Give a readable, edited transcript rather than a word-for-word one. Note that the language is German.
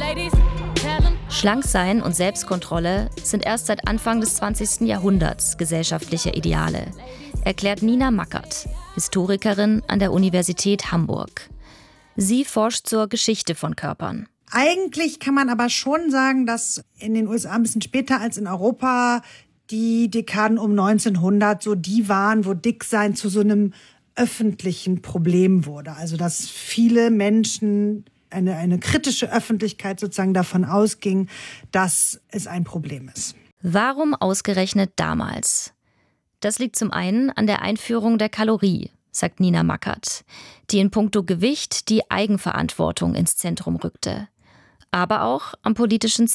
Schlanksein und Selbstkontrolle sind erst seit Anfang des 20. Jahrhunderts gesellschaftliche Ideale, erklärt Nina Mackert, Historikerin an der Universität Hamburg. Sie forscht zur Geschichte von Körpern. Eigentlich kann man aber schon sagen, dass in den USA ein bisschen später als in Europa die Dekaden um 1900 so die waren, wo Dicksein zu so einem öffentlichen Problem wurde. Also dass viele Menschen, eine kritische Öffentlichkeit sozusagen davon ausging, dass es ein Problem ist. Warum ausgerechnet damals? Das liegt zum einen an der Einführung der Kalorie, sagt Nina Mackert, die in puncto Gewicht die Eigenverantwortung ins Zentrum rückte. Aber auch am politischen